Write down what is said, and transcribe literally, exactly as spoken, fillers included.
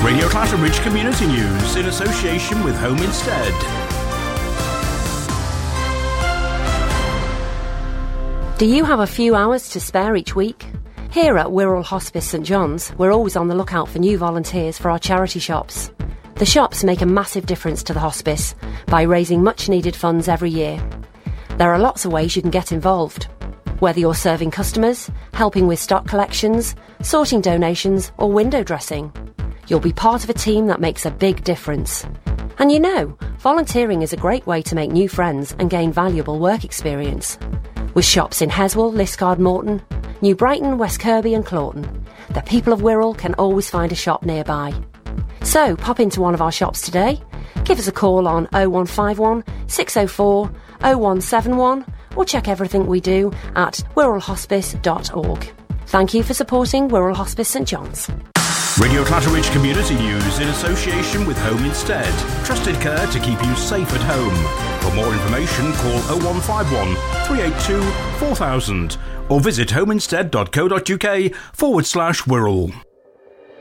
Radio Clatterbridge Community News in association with Home Instead. Do you have a few hours to spare each week? Here at Wirral Hospice St John's, we're always on the lookout for new volunteers for our charity shops. The shops make a massive difference to the hospice by raising much needed funds every year. There are lots of ways you can get involved. Whether you're serving customers, helping with stock collections, sorting donations or window dressing, you'll be part of a team that makes a big difference. And you know, volunteering is a great way to make new friends and gain valuable work experience. With shops in Heswall, Liscard, Morton, New Brighton, West Kirby and Clawton, the people of Wirral can always find a shop nearby. So pop into one of our shops today, give us a call on oh one five one, six oh four, oh one seven one or check everything we do at wirral hospice dot org. Thank you for supporting Wirral Hospice St John's. Radio Clatterbridge Community News in association with Home Instead. Trusted care to keep you safe at home. For more information, call oh one five one, three eight two, four thousand or visit homeinstead dot co dot uk forward slash Wirral.